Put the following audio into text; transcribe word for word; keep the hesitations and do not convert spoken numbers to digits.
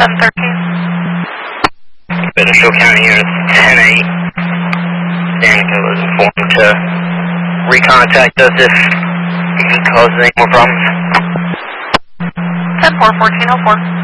ten thirteen. Benedict County units ten eight. Danica was informed to recontact us if he causes any more problems. ten four, fourteen oh four.